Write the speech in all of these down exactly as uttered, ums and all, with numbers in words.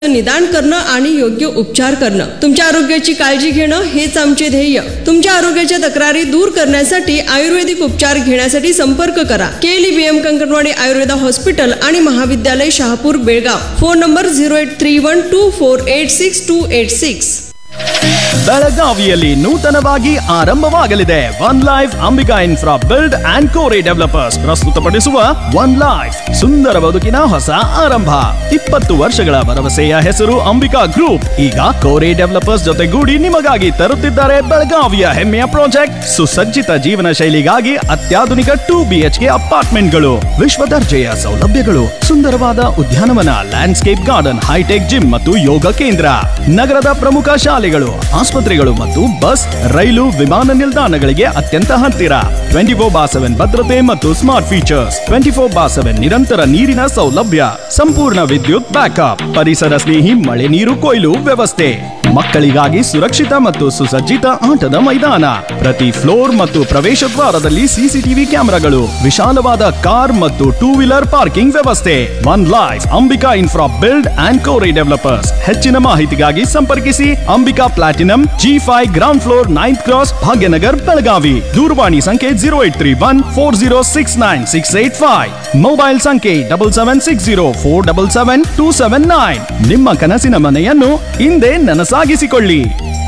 निदान करणं आणि योग्य उपचार करणं. तुमच्या आरोग्याची काळजी घेणं हेच आमचे ध्येय. तुमच्या आरोग्याच्या तक्रारी दूर करण्यासाठी आयुर्वेदिक उपचार घेण्यासाठी संपर्क करा. केली बीएम कंकणवाडी आयुर्वेदा हॉस्पिटल आणि महाविद्यालय Shahapur Belgaum. Phone number zero eight three one two four eight six two eight six. ಬೆಳಗಾವಿಯಲ್ಲಿ ನೂತನವಾಗಿ ಆರಂಭವಾಗಲಿದೆ one life Ambika infra build and Kore developers ಪ್ರಸ್ತುತಪಡಿಸುವ ಒನ್ ಲೈಫ್ ಸುಂದರ ಬದುಕಿನ ಹೊಸ ಆರಂಭ. ಇಪ್ಪತ್ತು ವರ್ಷಗಳ ಭರವಸೆಯ ಹೆಸರು ಅಂಬಿಕಾ ಗ್ರೂಪ್. ಈಗ ಕೋರೆ ಡೆವಲಪರ್ಸ್ ಜೊತೆಗೂಡಿ ನಿಮಗಾಗಿ ತರುತ್ತಿದ್ದಾರೆ ಬೆಳಗಾವಿಯ ಹೆಮ್ಮೆಯ ಪ್ರಾಜೆಕ್ಟ್ ಸುಸಜ್ಜಿತ ಜೀವನ ಶೈಲಿಗಾಗಿ ಅತ್ಯಾಧುನಿಕ ಟೂ ಬಿಎಚ್ಕೆ ಅಪಾರ್ಟ್ಮೆಂಟ್ಗಳು, ವಿಶ್ವ ದರ್ಜೆಯ ಸೌಲಭ್ಯಗಳು, ಸುಂದರವಾದ ಉದ್ಯಾನವನ, ಲ್ಯಾಂಡ್ಸ್ಕೇಪ್ ಗಾರ್ಡನ್, ಹೈಟೆಕ್ ಜಿಮ್ ಮತ್ತು ಯೋಗ ಕೇಂದ್ರ, ನಗರದ ಪ್ರಮುಖ ಶಾಲೆಗಳು, ಆಸ್ಪತ್ರೆಗಳು ಮತ್ತು ಬಸ್, ರೈಲು, ವಿಮಾನ ನಿಲ್ದಾಣಗಳಿಗೆ ಅತ್ಯಂತ ಹತ್ತಿರ. ಟ್ವೆಂಟಿ ಫೋರ್ ಬಾ ಸೆವೆನ್ ಭದ್ರತೆ ಮತ್ತು ಸ್ಮಾರ್ಟ್ ಫೀಚರ್ಸ್, ಟ್ವೆಂಟಿ ಫೋರ್ ಬಾ ಸೆವೆನ್ ನಿರಂತರ ನೀರಿನ ಸೌಲಭ್ಯ, ಸಂಪೂರ್ಣ ವಿದ್ಯುತ್ ಬ್ಯಾಕಪ್, ಪರಿಸರ ಸ್ನೇಹಿ ಮಳೆ ನೀರು ಕೊಯ್ಲು ವ್ಯವಸ್ಥೆ, ಮಕ್ಕಳಿಗಾಗಿ ಸುರಕ್ಷಿತ ಮತ್ತು ಸುಸಜ್ಜಿತ ಆಟದ ಮೈದಾನ, ಪ್ರತಿ ಫ್ಲೋರ್ ಮತ್ತು ಪ್ರವೇಶ ದ್ವಾರದಲ್ಲಿ ಸಿಸಿಟಿವಿ ಕ್ಯಾಮೆರಾಗಳು, ವಿಶಾಲವಾದ ಕಾರ್ ಮತ್ತು ಟೂ ವೀಲರ್ ಪಾರ್ಕಿಂಗ್ ವ್ಯವಸ್ಥೆ. One life Ambika infra build and Kore developers. ಹೆಚ್ಚಿನ ಮಾಹಿತಿಗಾಗಿ ಸಂಪರ್ಕಿಸಿ Ambika platinum, G five, ground floor, ninth cross, Bhagyanagar, Belagavi. ದೂರವಾಣಿ ಸಂಖ್ಯೆ zero eight three one four zero six nine six eight five. Mobile ಸಂಖ್ಯೆ double seven six zero four double seven two seven nine. ನಿಮ್ಮ ಕನಸಿನ ಮನೆಯನ್ನು ಹಿಂದೆ ನನಸಾಗಿಸಿಕೊಳ್ಳಿ.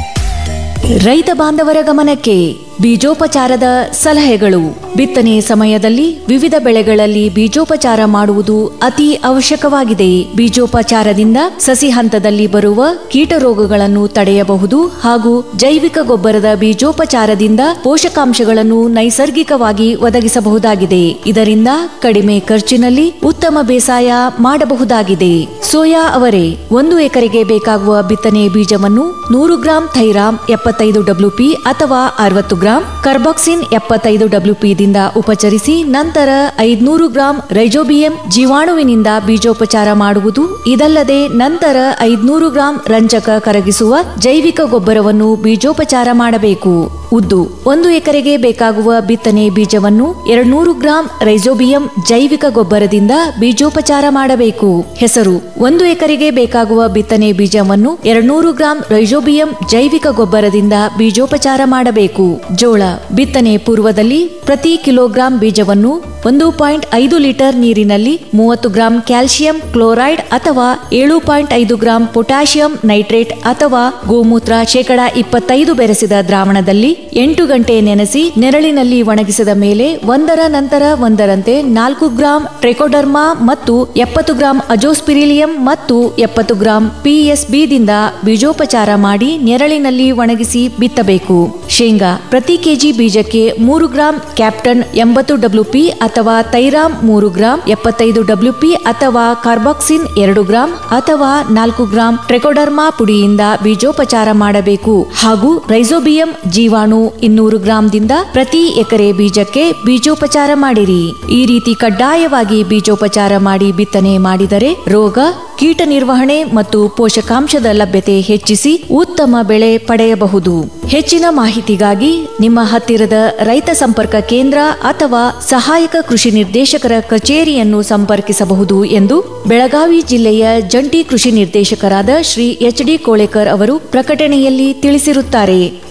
ರೈತ ಬಾಂಧವರ ಗಮನಕ್ಕೆ ಬೀಜೋಪಚಾರದ ಸಲಹೆಗಳು. ಬಿತ್ತನೆ ಸಮಯದಲ್ಲಿ ವಿವಿಧ ಬೆಳೆಗಳಲ್ಲಿ ಬೀಜೋಪಚಾರ ಮಾಡುವುದು ಅತಿ ಅವಶ್ಯಕವಾಗಿದೆ. ಬೀಜೋಪಚಾರದಿಂದ ಸಸಿ ಹಂತದಲ್ಲಿ ಬರುವ ಕೀಟರೋಗಗಳನ್ನು ತಡೆಯಬಹುದು ಹಾಗೂ ಜೈವಿಕ ಗೊಬ್ಬರದ ಬೀಜೋಪಚಾರದಿಂದ ಪೋಷಕಾಂಶಗಳನ್ನು ನೈಸರ್ಗಿಕವಾಗಿ ಒದಗಿಸಬಹುದಾಗಿದೆ. ಇದರಿಂದ ಕಡಿಮೆ ಖರ್ಚಿನಲ್ಲಿ ಉತ್ತಮ ಬೇಸಾಯ ಮಾಡಬಹುದಾಗಿದೆ. ಸೋಯಾ ಅವರೆ ಒಂದು ಎಕರೆಗೆ ಬೇಕಾಗುವ ಬಿತ್ತನೆ ಬೀಜವನ್ನು ನೂರು ಗ್ರಾಂ ಥೈರಾಮ್ ಎಪ್ಪತ್ತೈದು ಡಬ್ಲ್ಯೂಪಿ ಅಥವಾ ಅರವತ್ತು ಗ್ರಾಂ ಕಾರ್ಬಾಕ್ಸಿನ್ ಎಪ್ಪತ್ತೈದು ಡಬ್ಲ್ಯೂಪಿ ದಿಂದ ಉಪಚರಿಸಿ ನಂತರ ಐದ್ನೂರು ಗ್ರಾಂ ರೈಜೋಬಿಯಂ ಜೀವಾಣುವಿನಿಂದ ಬೀಜೋಪಚಾರ ಮಾಡುವುದು. ಇದಲ್ಲದೆ ನಂತರ ಐದ್ನೂರು ಗ್ರಾಂ ರಂಜಕ ಕರಗಿಸುವ ಜೈವಿಕ ಗೊಬ್ಬರವನ್ನು ಬೀಜೋಪಚಾರ ಮಾಡಬೇಕು. ಉದ್ದು ಒಂದು ಎಕರೆಗೆ ಬೇಕಾಗುವ ಬಿತ್ತನೆ ಬೀಜವನ್ನು ಎರಡ್ನೂರು ಗ್ರಾಂ ರೈಜೋಬಿಯಂ ಜೈವಿಕ ಗೊಬ್ಬರದಿಂದ ಬೀಜೋಪಚಾರ ಮಾಡಬೇಕು. ಹೆಸರು ಒಂದು ಎಕರೆಗೆ ಬೇಕಾಗುವ ಬಿತ್ತನೆ ಬೀಜವನ್ನು ಎರಡ್ನೂರು ಗ್ರಾಂ ರೈಜೋಬಿಯಂ ಜೈವಿಕ ಗೊಬ್ಬರದಿಂದ ಬೀಜೋಪಚಾರ ಮಾಡಬೇಕು. ಜೋಳ ಬಿತ್ತನೆ ಪೂರ್ವದಲ್ಲಿ ಪ್ರತಿ ಕಿಲೋಗ್ರಾಂ ಬೀಜವನ್ನು ಒಂದು ಪಾಯಿಂಟ್ ಐದು ಲೀಟರ್ ನೀರಿನಲ್ಲಿ ಮೂವತ್ತು ಗ್ರಾಂ ಕ್ಯಾಲ್ಸಿಯಂ ಕ್ಲೋರೈಡ್ ಅಥವಾ ಏಳು ಪಾಯಿಂಟ್ ಐದು ಗ್ರಾಂ ಪೊಟ್ಯಾಷಿಯಂ ನೈಟ್ರೇಟ್ ಅಥವಾ ಗೋಮೂತ್ರ ಶೇಕಡ ಇಪ್ಪತ್ತೈದು ಬೆರೆಸಿದ ದ್ರಾವಣದಲ್ಲಿ ಎಂಟು ಗಂಟೆ ನೆನೆಸಿ ನೆರಳಿನಲ್ಲಿ ಒಣಗಿಸಿದ ಮೇಲೆ ಒಂದರ ನಂತರ ಒಂದರಂತೆ ನಾಲ್ಕು ಗ್ರಾಂ ಟ್ರೆಕೋಡರ್ಮಾ ಮತ್ತು ಎಪ್ಪತ್ತು ಗ್ರಾಂ ಅಜೋಸ್ಪಿರಿಲಿಯಂ ಮತ್ತು ಎಪ್ಪತ್ತು ಗ್ರಾಂ ಪಿಎಸ್ಬಿ ದಿಂದ ಬೀಜೋಪಚಾರ ಮಾಡಿ ನೆರಳಿನಲ್ಲಿ ಒಣಗಿಸಿ ಬಿತ್ತಬೇಕು. ಶೇಂಗಾ ಪ್ರತಿ ಕೆಜಿ ಬೀಜಕ್ಕೆ ಮೂರು ಗ್ರಾಂ ಕ್ಯಾಪ್ಟನ್ ಎಂಬತ್ತು ಡಬ್ಲ್ಯೂಪಿ ಅಥವಾ ಥೈರಾಮ್ ಮೂರು ಗ್ರಾಂ ಎಪ್ಪತ್ತೈದು ಡಬ್ಲ್ಯೂಪಿ ಅಥವಾ ಕಾರ್ಬಾಕ್ಸಿನ್ ಎರಡು ಗ್ರಾಂ ಅಥವಾ ನಾಲ್ಕು ಗ್ರಾಂ ಟ್ರೆಕೋಡರ್ಮಾ ಪುಡಿಯಿಂದ ಬೀಜೋಪಚಾರ ಮಾಡಬೇಕು ಹಾಗೂ ರೈಜೋಬಿಯಂ ಜೀವಾಣು ಇನ್ನೂರು ಗ್ರಾಂದಿಂದ ಪ್ರತಿ ಎಕರೆ ಬೀಜಕ್ಕೆ ಬೀಜೋಪಚಾರ ಮಾಡಿರಿ. ಈ ರೀತಿ ಕಡ್ಡಾಯವಾಗಿ ಬೀಜೋಪಚಾರ ಮಾಡಿ ಬಿತ್ತನೆ ಮಾಡಿದರೆ ರೋಗ ಕೀಟ ನಿರ್ವಹಣೆ ಮತ್ತು ಪೋಷಕಾಂಶದ ಲಭ್ಯತೆ ಹೆಚ್ಚಿಸಿ ಉತ್ತಮ ಬೆಳೆ ಪಡೆಯಬಹುದು. ಹೆಚ್ಚಿನ ಮಾಹಿತಿಗಾಗಿ ನಿಮ್ಮ ಹತ್ತಿರದ ರೈತ ಸಂಪರ್ಕ ಕೇಂದ್ರ ಅಥವಾ ಸಹಾಯಕ ಕೃಷಿ ನಿರ್ದೇಶಕರ ಕಚೇರಿಯನ್ನು ಸಂಪರ್ಕಿಸಬಹುದು ಎಂದು ಬೆಳಗಾವಿ ಜಿಲ್ಲೆಯ ಜಂಟಿ ಕೃಷಿ ನಿರ್ದೇಶಕರಾದ ಶ್ರೀ ಎಚ್ ಡಿ ಕೋಳೇಕರ್ ಅವರು ಪ್ರಕಟಣೆಯಲ್ಲಿ ತಿಳಿಸಿರುತ್ತಾರೆ.